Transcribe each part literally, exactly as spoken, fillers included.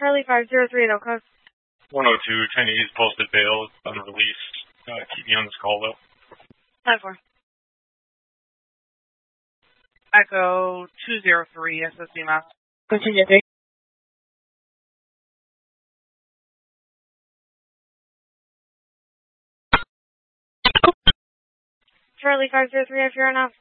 Charlie five zero three at Oka. one oh two, Chinese posted bail, unreleased. Uh, keep me on this call, though. ten four. Echo two zero three, S S D Mass. Go two zero three. Charlie five zero three, if you're enough.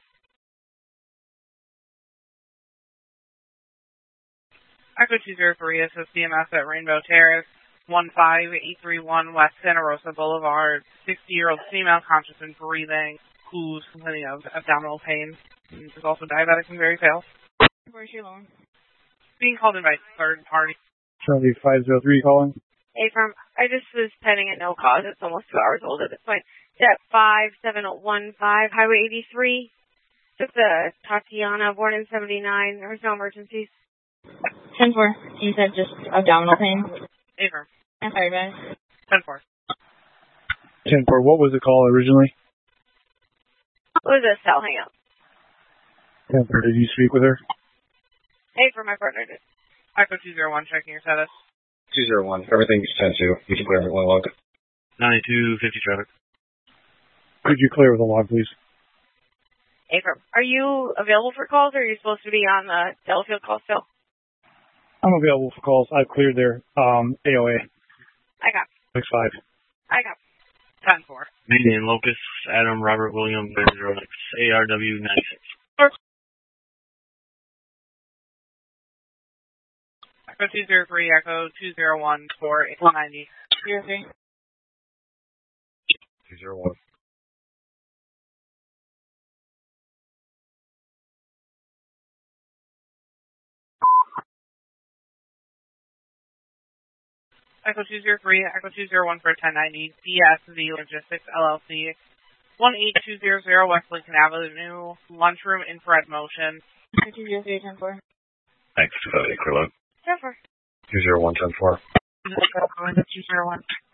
Echo two zero three, S S D M S at Rainbow Terrace, one five eight three one West Santa Rosa Boulevard. sixty-year-old female, conscious and breathing, who's complaining of abdominal pain. She's also diabetic and very pale. Where's your loan? Being called in by third party. Charlie five zero three calling. Hey, from, I just was pending at no cause. It's almost two hours old at this point. Jet five seven one five, Highway eighty-three. Took the Tatiana, born in seventy-nine. There was no emergencies. ten four. You said just abdominal pain? Affirm. I'm sorry, guys. ten four. ten four, what was the call originally? It was a cell hangout. ten four, did you speak with her? Hey, for my partner did. Echo two zero one, checking your status. two zero one, everything's ten two. You can clear everyone log. ninety-two fifty traffic. Could you clear with a log, please? Hey, for, are you available for calls, or are you supposed to be on the Delafield call still? I'm available for calls. I've cleared their um, A O A. I got. six five. I got. ten four. Median Locus, Adam Robert William zero six, A R W ninety-six. Echo two zero three, Echo two zero one for eight ninety. zero three. two zero one. Echo two zero three, Echo two zero one for ten ninety, D S V Logistics L L C, one eight two zero zero West Lincoln Avenue, lunchroom infrared motion. two zero three, ten four. Thanks, two five eight, clear log. ten four. two zero one, ten four. two zero one.